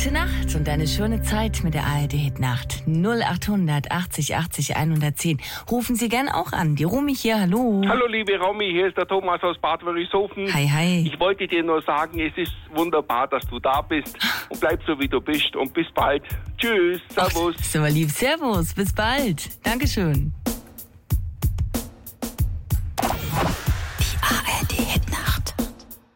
Gute Nacht und eine schöne Zeit mit der ARD Hit Nacht. 0800 80 80 110. Rufen Sie gern auch an. Die Romy hier, hallo. Hallo liebe Romy, hier ist der Thomas aus Bad Wörishofen. Hi, hi. Ich wollte dir nur sagen, es ist wunderbar, dass du da bist und bleib so wie du bist und bis bald. Tschüss, servus. Ach, ist aber lieb. Servus, bis bald. Dankeschön.